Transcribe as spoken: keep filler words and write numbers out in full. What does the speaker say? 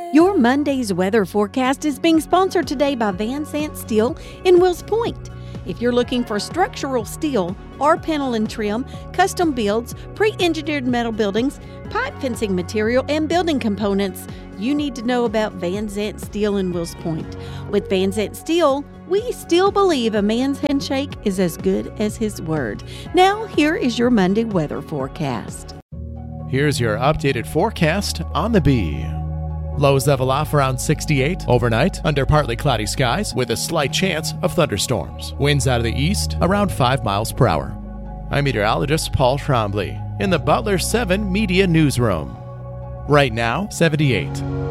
Your Monday's weather forecast is being sponsored today by Van Zant Steel in Wills Point. If you're looking for structural steel or panel and trim, custom builds, pre-engineered metal buildings, pipe fencing material, and building components, you need to know about Van Zant Steel in Wills Point. With Van Zant Steel, we still believe a man's handshake is as good as his word. Now, here is your Monday weather forecast. Here's your updated forecast on the Bee. Lows level off around sixty-eight overnight under partly cloudy skies with a slight chance of thunderstorms. Winds out of the east around five miles per hour. I'm meteorologist Paul Trombley in the Butler seven Media Newsroom. Right now, seventy-eight.